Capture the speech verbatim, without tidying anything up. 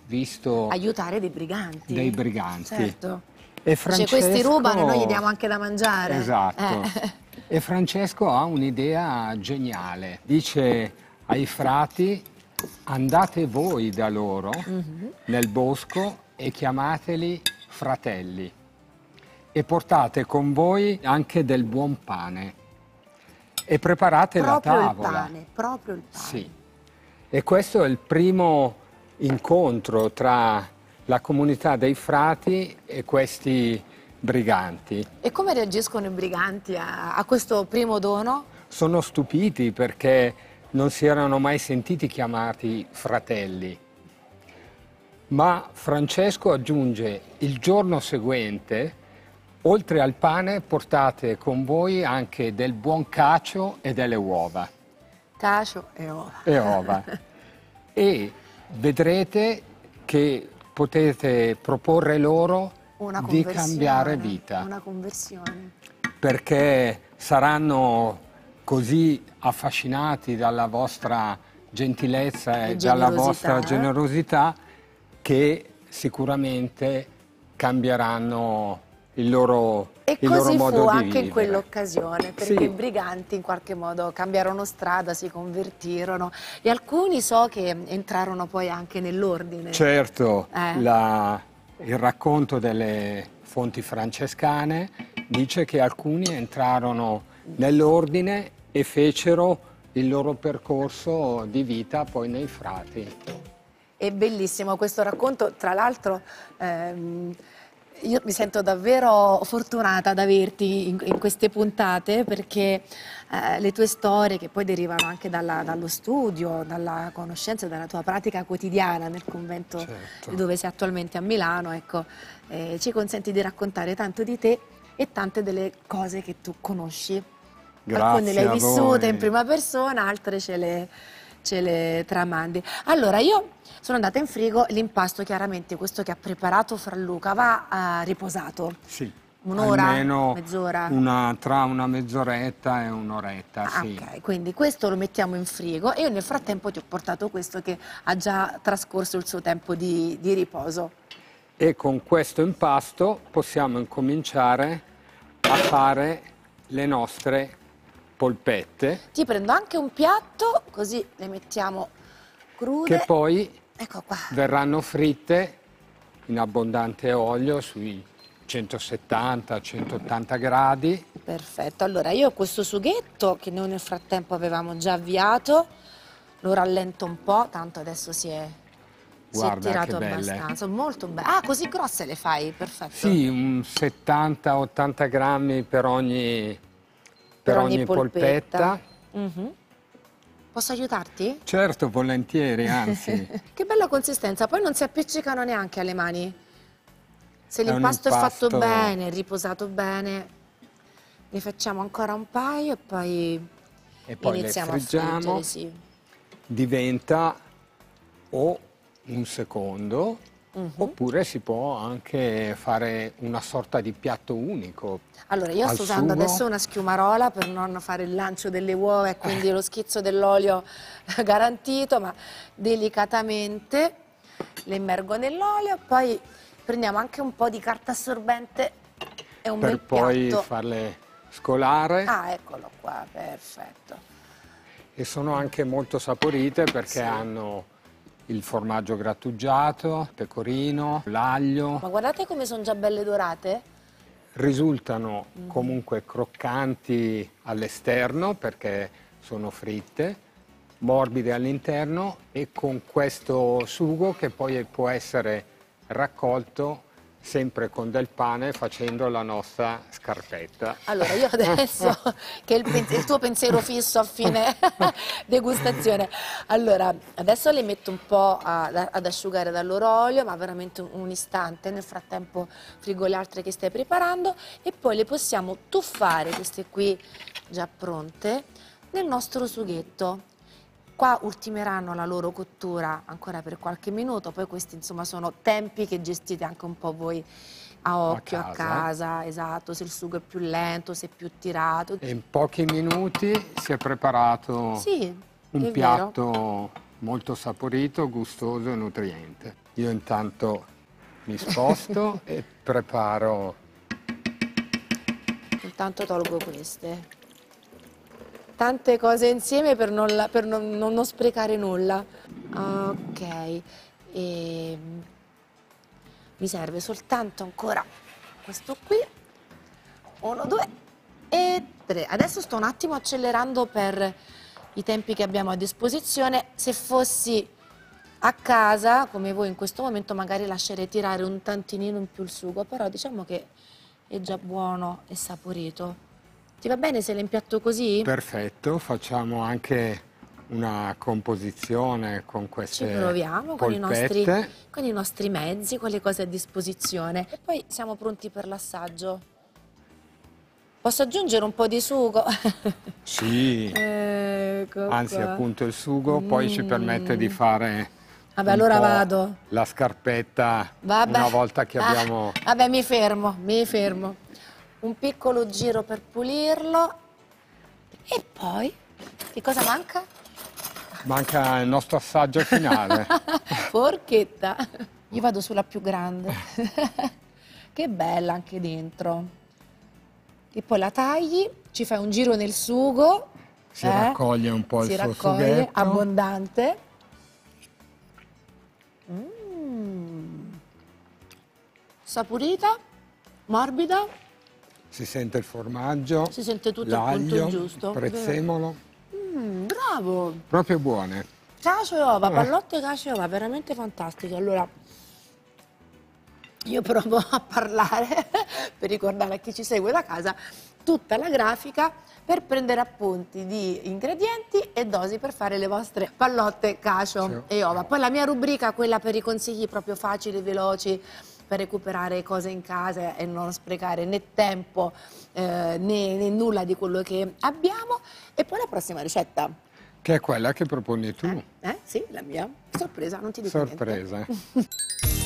visto aiutare dei briganti. dei briganti. Certo. E Francesco... Cioè, questi rubano e noi gli diamo anche da mangiare. Esatto. Eh. E Francesco ha un'idea geniale. Dice ai frati: andate voi da loro mm-hmm. nel bosco e chiamateli fratelli e portate con voi anche del buon pane e preparate proprio la tavola. Il pane, proprio il pane. Sì. E questo è il primo incontro tra la comunità dei frati e questi briganti. E come reagiscono i briganti a, a questo primo dono? Sono stupiti perché non si erano mai sentiti chiamati fratelli. Ma Francesco aggiunge: il giorno seguente, oltre al pane, portate con voi anche del buon cacio e delle uova. Cacio e uova. E uova. E vedrete che potete proporre loro una di cambiare vita. Una conversione. Perché saranno così affascinati dalla vostra gentilezza e, e dalla vostra generosità che sicuramente cambieranno il loro, e il loro modo di vivere. E così fu anche in quell'occasione, perché sì. i briganti in qualche modo cambiarono strada, si convertirono e alcuni so che entrarono poi anche nell'ordine. Certo, eh. la, il racconto delle fonti francescane dice che alcuni entrarono nell'ordine e fecero il loro percorso di vita poi nei frati. È bellissimo questo racconto, tra l'altro ehm, io mi sento davvero fortunata ad averti in, in queste puntate perché eh, le tue storie, che poi derivano anche dalla, dallo studio, dalla conoscenza e dalla tua pratica quotidiana nel convento certo. dove sei attualmente a Milano, ecco, eh, ci consenti di raccontare tanto di te e tante delle cose che tu conosci. Grazie. Alcune le hai vissute in prima persona, altre ce le, ce le tramandi. Allora, io sono andata in frigo, l'impasto chiaramente, questo che ha preparato Franluca, va uh, riposato. Sì. Un'ora? Almeno mezz'ora? Una, tra una mezz'oretta e un'oretta, ah, sì. Ok, quindi questo lo mettiamo in frigo e io nel frattempo ti ho portato questo che ha già trascorso il suo tempo di, di riposo. E con questo impasto possiamo incominciare a fare le nostre polpette. Ti prendo anche un piatto, così le mettiamo crude. Che poi ecco qua. verranno fritte in abbondante olio sui centosettanta centottanta gradi. Perfetto, allora io ho questo sughetto che noi nel frattempo avevamo già avviato, lo rallento un po', tanto adesso si è, si è tirato abbastanza, molto belle. Ah, così grosse le fai, perfetto. Sì, un settanta ottanta grammi per ogni, per per ogni, ogni polpetta. polpetta. Mm-hmm. Posso aiutarti? Certo, volentieri, anzi. Che bella consistenza, poi non si appiccicano neanche alle mani. Se l'impasto è, è fatto bene, è riposato bene, ne facciamo ancora un paio e poi, e poi iniziamo le friggiamo. a friggere. Sì. Diventa o un secondo, uh-huh. oppure si può anche fare una sorta di piatto unico. Allora, io sto usando sugo. adesso una schiumarola per non fare il lancio delle uova e quindi lo schizzo dell'olio garantito, ma delicatamente le immergo nell'olio, poi prendiamo anche un po' di carta assorbente e un per bel poi piatto. farle scolare. Ah, eccolo qua, perfetto. E sono anche molto saporite perché sì. hanno il formaggio grattugiato, il pecorino, l'aglio. Ma guardate come sono già belle dorate. Risultano mm-hmm. comunque croccanti all'esterno perché sono fritte, morbide all'interno e con questo sugo che poi può essere raccolto sempre con del pane facendo la nostra scarpetta. Allora io adesso, che è il, il tuo pensiero fisso a fine degustazione, allora adesso le metto un po' a, ad asciugare dal loro olio, ma veramente un, un istante, nel frattempo frigo le altre che stai preparando e poi le possiamo tuffare, queste qui già pronte, nel nostro sughetto. Qua ultimeranno la loro cottura ancora per qualche minuto, poi questi insomma sono tempi che gestite anche un po' voi a occhio, a casa, a casa esatto, se il sugo è più lento, se è più tirato. E in pochi minuti si è preparato sì, un è piatto vero. molto saporito, gustoso e nutriente. Io intanto mi sposto e preparo. Intanto tolgo queste. Tante cose insieme per non, la- per non- non- non sprecare nulla. Ok. E mi serve soltanto ancora questo qui. Uno, due e tre. Adesso sto un attimo accelerando per i tempi che abbiamo a disposizione. Se fossi a casa, come voi in questo momento, magari lascerei tirare un tantinino in più il sugo, però diciamo che è già buono e saporito. Ti va bene se l'impiatto così? Perfetto, facciamo anche una composizione con Ci queste proviamo con i, nostri, polpette. con i nostri mezzi, con le cose a disposizione. E poi siamo pronti per l'assaggio. Posso aggiungere un po' di sugo? Sì, Ecco anzi qua. appunto il sugo poi ci permette di fare Vabbè, un allora po' vado. la scarpetta Vabbè. una volta che Ah, abbiamo... vabbè, mi fermo, mi fermo. Un piccolo giro per pulirlo. E poi, che cosa manca? Manca il nostro assaggio finale. Forchetta. Io vado sulla più grande. Che bella anche dentro. E poi la tagli, ci fai un giro nel sugo. Si eh? raccoglie un po' Si il suo raccoglie, sughetto. abbondante. Mm. Saporita, morbida, Si sente il formaggio, si sente tutto al punto l'aglio, giusto. il prezzemolo, Mm, bravo! proprio buone. Cacio e ova, pallotte cacio e ova, veramente fantastiche. Allora, io provo a parlare per ricordare a chi ci segue da casa tutta la grafica per prendere appunti di ingredienti e dosi per fare le vostre pallotte, cacio Sì. e ova. Poi la mia rubrica, quella per i consigli proprio facili, veloci, per recuperare cose in casa e non sprecare né tempo eh, né, né nulla di quello che abbiamo. E poi la prossima ricetta. Che è quella che proponi tu. Eh? Eh? Sì, la mia. Sorpresa, non ti dico Sorpresa. niente.